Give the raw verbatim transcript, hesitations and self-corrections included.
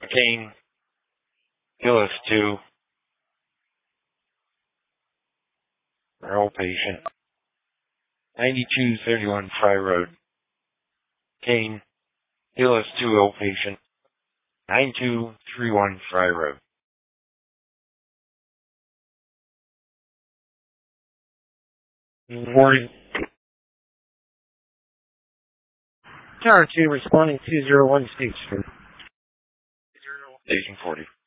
Kane, Gillis two, Earl patient, ninety-two thirty-one Fry Road. Kane, Gillis two, Earl patient, ninety-two thirty-one Fry Road. forty. Tower two responding two zero one State Street. Station forty.